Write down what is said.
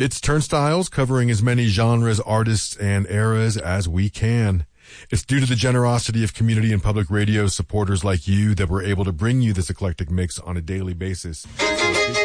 It's Turnstiles, covering as many genres, artists, and eras as we can. It's due to the generosity of community and public radio supporters like you that we're able to bring you this eclectic mix on a daily basis.